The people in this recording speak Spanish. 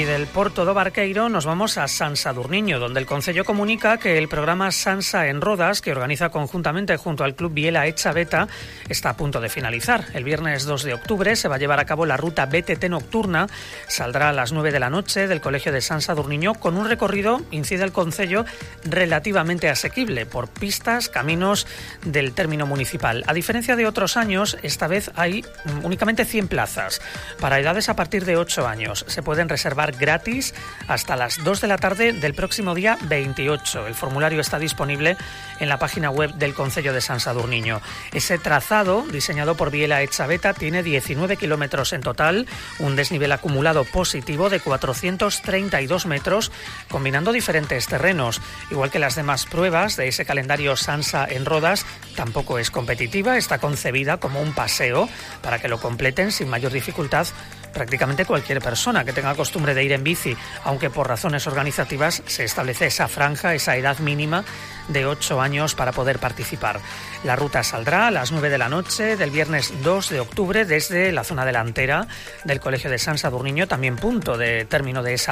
Y del Porto do Barqueiro nos vamos a San Sadurniño, donde el Concello comunica que el programa Sansa en Rodas, que organiza conjuntamente junto al Club Biela Echabeta, está a punto de finalizar. El viernes 2 de octubre se va a llevar a cabo la ruta BTT nocturna. Saldrá a las 9 de la noche del Colegio de San Sadurniño con un recorrido, incide el Concello, relativamente asequible por pistas, caminos del término municipal. A diferencia de otros años, esta vez hay únicamente 100 plazas para edades a partir de 8 años. Se pueden reservar gratis hasta las 2 de la tarde del próximo día 28. El formulario está disponible en la página web del Concello de San Sadurniño. Ese trazado, diseñado por Biela Echabeta, tiene 19 kilómetros en total, un desnivel acumulado positivo de 432 metros, combinando diferentes terrenos. Igual que las demás pruebas de ese calendario Sansa en Rodas, tampoco es competitiva, está concebida como un paseo para que lo completen sin mayor dificultad prácticamente cualquier persona que tenga costumbre de ir en bici, aunque por razones organizativas se establece esa franja, esa edad mínima de 8 años para poder participar. La ruta saldrá a las 9 de la noche del viernes 2 de octubre desde la zona delantera del Colegio de San Sadurniño, también punto de término de esa